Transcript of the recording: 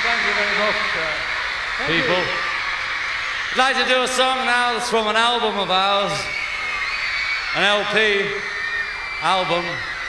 Thank you very much, people. you. I'd like to do a song now that's from an album of ours, an LP album.